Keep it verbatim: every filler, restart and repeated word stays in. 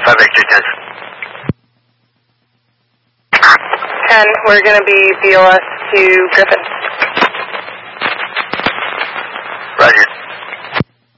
five Victor ten. ten, we're going to be B L S to Griffin.